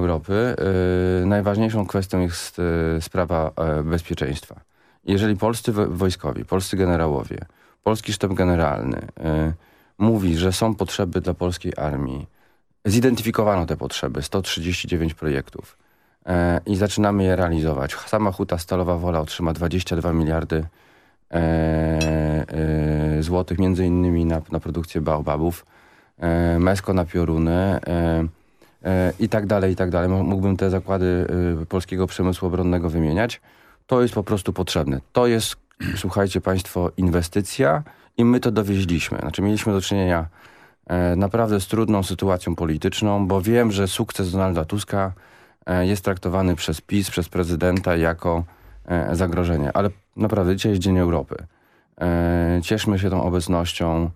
Europy najważniejszą kwestią jest sprawa bezpieczeństwa. Jeżeli polscy wojskowi, polscy generałowie, polski sztab generalny mówi, że są potrzeby dla polskiej armii, zidentyfikowano te potrzeby, 139 projektów i zaczynamy je realizować. Sama Huta Stalowa Wola otrzyma 22 miliardy złotych, między innymi na produkcję baobabów, Mesko na pioruny i tak dalej, i tak dalej. Mógłbym te zakłady polskiego przemysłu obronnego wymieniać. To jest po prostu potrzebne. To jest, słuchajcie państwo, inwestycja i my to dowieźliśmy. Znaczy mieliśmy do czynienia naprawdę z trudną sytuacją polityczną, bo wiem, że sukces Donalda Tuska jest traktowany przez PiS, przez prezydenta jako zagrożenie. Ale naprawdę dzisiaj jest Dzień Europy. Cieszmy się tą obecnością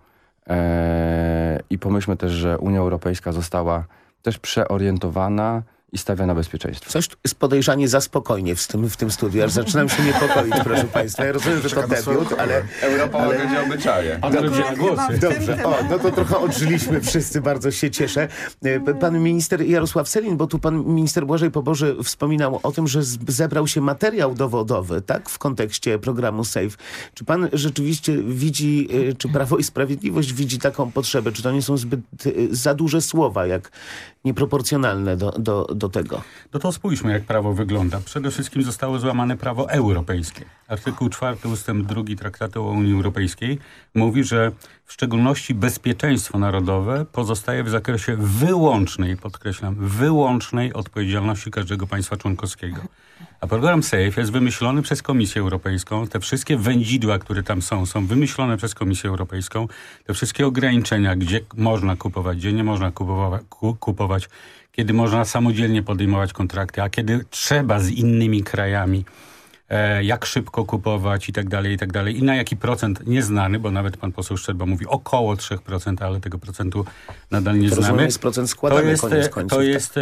i pomyślmy też, że Unia Europejska została też przeorientowana i stawia na bezpieczeństwo. Coś jest podejrzanie za spokojnie w tym studiu. Aż zaczynam się niepokoić, proszę państwa. Ja rozumiem, że to debiut, ale... Europa ma będzie obyczaje. A ludzie na głosy. Dobrze, no to trochę odżyliśmy wszyscy, bardzo się cieszę. Pan minister Jarosław Sellin, bo tu pan minister Błażej Poboży wspominał o tym, że zebrał się materiał dowodowy, tak, w kontekście programu SAFE. Czy pan rzeczywiście widzi, czy Prawo i Sprawiedliwość widzi taką potrzebę? Czy to nie są zbyt za duże słowa, jak nieproporcjonalne do tego? No to spójrzmy, jak prawo wygląda. Przede wszystkim zostało złamane prawo europejskie. Artykuł 4 ustęp 2 Traktatu o Unii Europejskiej mówi, że w szczególności bezpieczeństwo narodowe pozostaje w zakresie wyłącznej, podkreślam, wyłącznej odpowiedzialności każdego państwa członkowskiego. A program SAFE jest wymyślony przez Komisję Europejską. Te wszystkie wędzidła, które tam są wymyślone przez Komisję Europejską. Te wszystkie ograniczenia, gdzie można kupować, gdzie nie można kupować, kiedy można samodzielnie podejmować kontrakty, a kiedy trzeba z innymi krajami, jak szybko kupować i tak dalej, i na jaki procent nieznany, bo nawet pan poseł Szczerba mówi około 3%, ale tego procentu nadal nie znamy. To jest procent składany koniec końców.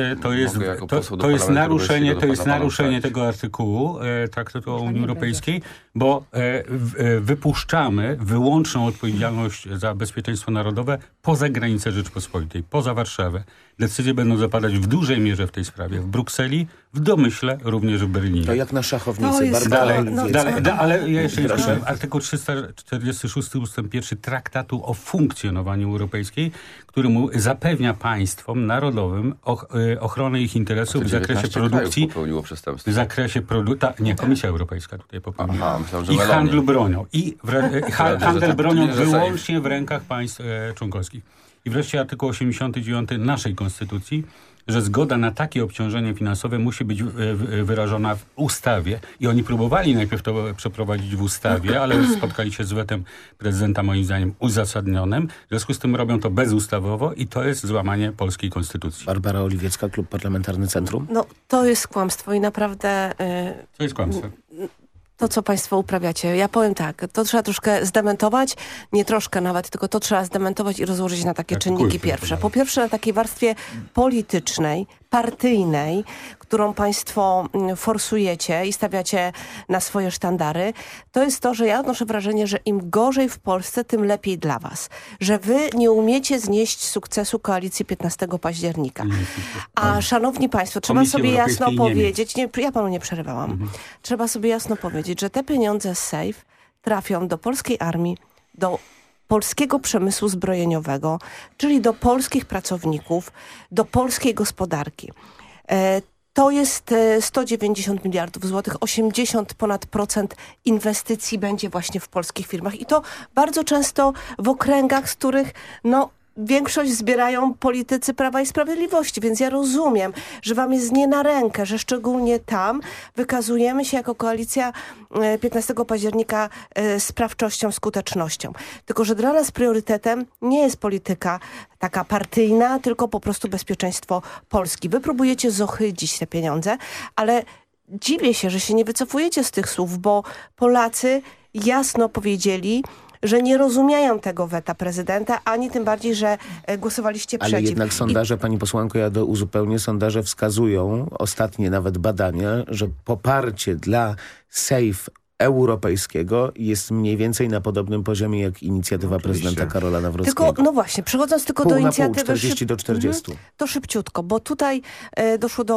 To jest naruszenie tego artykułu Traktatu o Unii Europejskiej, bo wypuszczamy wyłączną odpowiedzialność za bezpieczeństwo narodowe poza granice Rzeczpospolitej, poza Warszawę. Decyzje będą zapadać w dużej mierze w tej sprawie w Brukseli, w domyśle również w Berlinie. To jak na szachownicy. Ale ja jeszcze nie skończyłem. Artykuł 346 ustęp 1 Traktatu o funkcjonowaniu europejskiej, który zapewnia państwom narodowym ochronę ich interesów w zakresie produkcji. W zakresie nie, Komisja Europejska tutaj popełniła. I handlu bronią. Handel bronią wyłącznie w rękach państw członkowskich. I wreszcie artykuł 89 naszej Konstytucji, że zgoda na takie obciążenie finansowe musi być wyrażona w ustawie. I oni próbowali najpierw to przeprowadzić w ustawie, ale spotkali się z wetem prezydenta, moim zdaniem, uzasadnionym. W związku z tym robią to bezustawowo i to jest złamanie polskiej konstytucji. Barbara Oliwiecka, Klub Parlamentarny Centrum. No, to jest kłamstwo i naprawdę... To jest kłamstwo. To, co państwo uprawiacie. Ja powiem tak, to trzeba troszkę zdementować, nie troszkę nawet, tylko to trzeba zdementować i rozłożyć na takie czynniki pierwsze. Po pierwsze na takiej warstwie politycznej, partyjnej, którą państwo forsujecie i stawiacie na swoje sztandary, to jest to, że ja odnoszę wrażenie, że im gorzej w Polsce, tym lepiej dla was. Że wy nie umiecie znieść sukcesu koalicji 15 października. A szanowni państwo, trzeba sobie jasno powiedzieć, ja panu nie przerywałam, trzeba sobie jasno powiedzieć, że te pieniądze z SAFE trafią do polskiej armii, do polskiego przemysłu zbrojeniowego, czyli do polskich pracowników, do polskiej gospodarki. To jest 190 miliardów złotych, 80% inwestycji będzie właśnie w polskich firmach. I to bardzo często w okręgach, z których większość zbierają politycy Prawa i Sprawiedliwości, więc ja rozumiem, że wam jest nie na rękę, że szczególnie tam wykazujemy się jako koalicja 15 października sprawczością, skutecznością. Tylko że dla nas priorytetem nie jest polityka taka partyjna, tylko po prostu bezpieczeństwo Polski. Wy próbujecie zohydzić te pieniądze, ale dziwię się, że się nie wycofujecie z tych słów, bo Polacy jasno powiedzieli, że nie rozumieją tego weta prezydenta, ani tym bardziej, że głosowaliście przeciw. Ale jednak sondaże, pani posłanko, ja uzupełnię, sondaże wskazują, ostatnie nawet badania, że poparcie dla SAFE europejskiego jest mniej więcej na podobnym poziomie jak inicjatywa prezydenta Karola Nawrockiego. Tylko, właśnie, przechodząc tylko do inicjatywy... 40 do 40. To szybciutko, bo tutaj doszło do